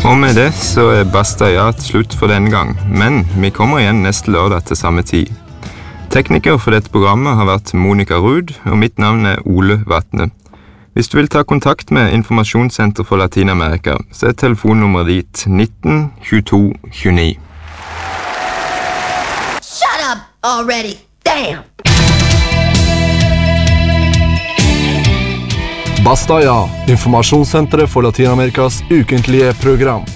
Og med det så Basta ja til slutt for denne gang, men vi kommer igjen neste lørdag til samme tid. Tekniker for dette programmet har vært Monika Rud, og mitt navn Ole Vatne. Hvis du vil ta kontakt med Informasjonssenter for Latinamerika, så telefonnummeret ditt 19 22 29. Shut up already, damn! Basta ja, Informasjonssenteret for Latinamerikas ukentlige program.